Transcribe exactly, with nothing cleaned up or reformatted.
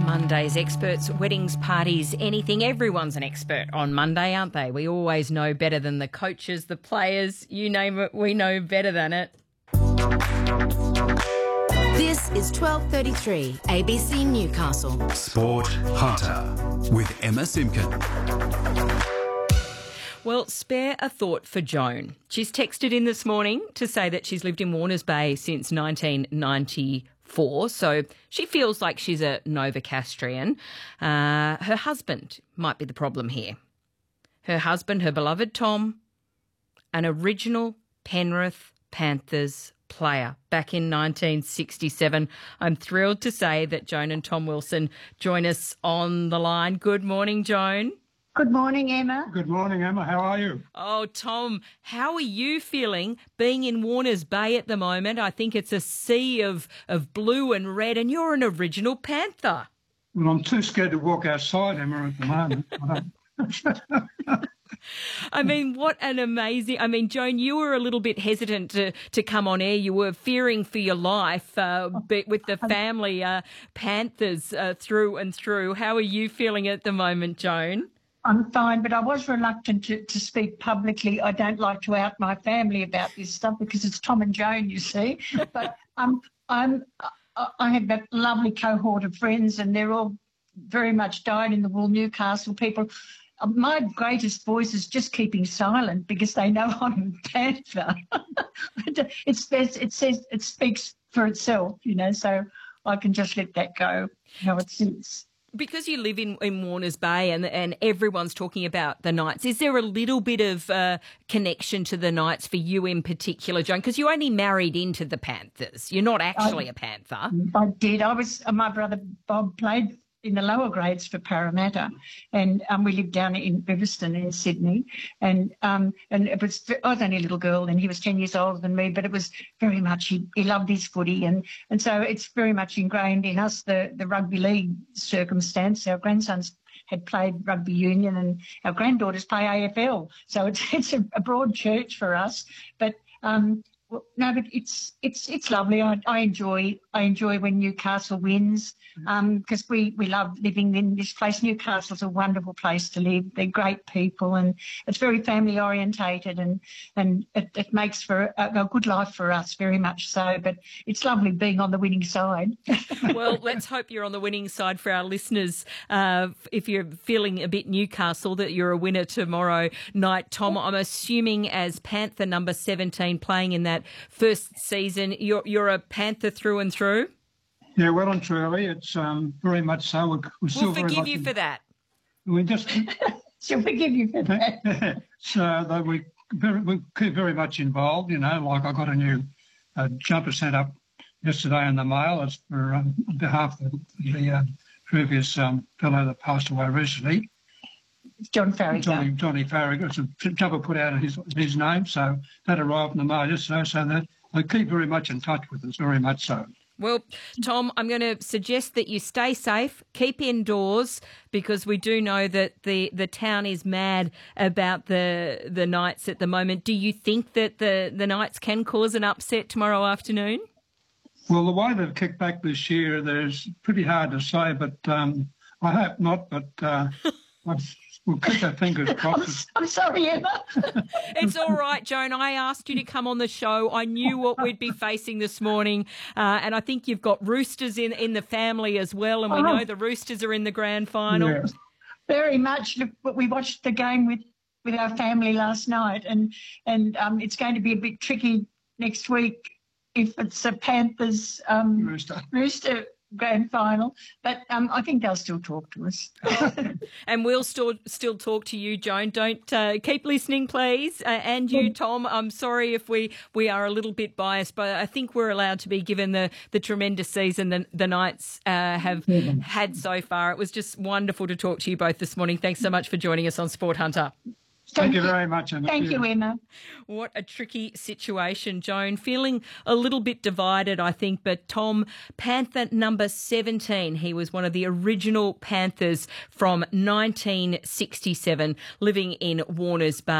Mondays, experts, weddings, parties, anything. Everyone's an expert on Monday, aren't they? We always know better than the coaches, the players, you name it, we know better than it. This is twelve thirty-three A B C Newcastle. Sport Hunter with Emma Simkin. Well, spare a thought for Joan. She's texted in this morning to say that she's lived in Warners Bay since nineteen ninety-four, so she feels like she's a Novocastrian. Uh, her husband might be the problem here. Her husband, her beloved Tom, an original Penrith Panthers player back in nineteen sixty-seven. I'm thrilled to say that Joan and Tom Wilson join us on the line. Good morning, Joan. Good morning, Emma. Good morning, Emma. How are you? Oh, Tom, how are you feeling being in Warners Bay at the moment? I think it's a sea of, of blue and red, and you're an original Panther. Well, I'm too scared to walk outside, Emma, at the moment. I don't... I mean, what an amazing... I mean, Joan, you were a little bit hesitant to, to come on air. You were fearing for your life uh, with the family uh, Panthers uh, through and through. How are you feeling at the moment, Joan? I'm fine, but I was reluctant to, to speak publicly. I don't like to out my family about this stuff because it's Tom and Joan, you see. But um, I'm, I have a lovely cohort of friends and they're all very much dyed in the wool Newcastle people. My greatest voice is just keeping silent because they know I'm a Panther. it's, it says it speaks for itself, you know, so I can just let that go how it sits. Because you live in, in Warners Bay and and everyone's talking about the Knights, is there a little bit of uh, connection to the Knights for you in particular, Joan? Because you only married into the Panthers. You're not actually I, a Panther. I did. I was. My brother Bob played in the lower grades for Parramatta, and um, we lived down in Riverstone in Sydney, and um, and it was I was only a little girl, and he was ten years older than me, but it was very much he, he loved his footy, and and so it's very much ingrained in us the the rugby league circumstance. Our grandsons had played rugby union, and our granddaughters play A F L, so it's it's a, a broad church for us, but. Um, Well, no, but it's it's it's lovely. I, I enjoy I enjoy when Newcastle wins because um, we, we love living in this place. Newcastle's a wonderful place to live. They're great people and it's very family orientated and and it, it makes for a, a good life for us, very much so. But it's lovely being on the winning side. Well, let's hope you're on the winning side for our listeners. Uh, if you're feeling a bit Newcastle, that you're a winner tomorrow night. Tom, I'm assuming as Panther number seventeen playing in that first season, you're you're a Panther through and through? Yeah, well and truly. It's um, very much so. We're, we're still we'll forgive very you for that. We just... She'll forgive you for that. So though we, very, we keep very much involved, you know, like I got a new uh, jumper sent up yesterday in the mail. It's for um, on behalf of the, the uh, previous um, fellow that passed away recently. John Farragut. Johnny, Johnny Farragut. It's a jumper put out in his, his name, so that arrived in the mail yesterday, so that they keep very much in touch with us, very much so. Well, Tom, I'm going to suggest that you stay safe, keep indoors, because we do know that the, the town is mad about the the Knights at the moment. Do you think that the, the Knights can cause an upset tomorrow afternoon? Well, the way they've kicked back this year, there's pretty hard to say, but um, I hope not, but uh, I've... We'll keep our fingers crossed. I'm, I'm sorry, Emma. It's all right, Joan. I asked you to come on the show. I knew what we'd be facing this morning. Uh, and I think you've got Roosters in, in the family as well. And we oh. know the Roosters are in the grand final. Yeah. Very much. Look, we watched the game with, with our family last night. And, and um, it's going to be a bit tricky next week if it's a Panthers um, Rooster. Rooster grand final, but um, I think they'll still talk to us. And we'll still still talk to you, Joan. Don't uh, keep listening, please. Uh, and you, Tom, I'm sorry if we, we are a little bit biased, but I think we're allowed to be given the, the tremendous season the, the Knights uh, have yeah. had so far. It was just wonderful to talk to you both this morning. Thanks so much for joining us on Sport Hunter. Thank, Thank you very much, Emma. Thank you, Emma. What a tricky situation, Joan. Feeling a little bit divided, I think, but Tom, Panther number seventeen, he was one of the original Panthers from nineteen sixty-seven, living in Warners Bay.